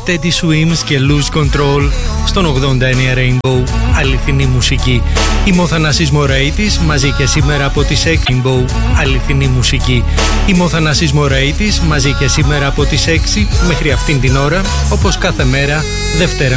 Teddy Swims και Lose Control στον 89 Rainbow, αληθινή μουσική. Είμαι ο Θανάσης Μωρέιτης, μαζί και σήμερα από τις 6 Rainbow, αληθινή μουσική. Είμαι ο Θανάσης Μωρέιτης, μαζί και σήμερα από τις 6 μέχρι αυτήν την ώρα, όπως κάθε μέρα, Δευτέρα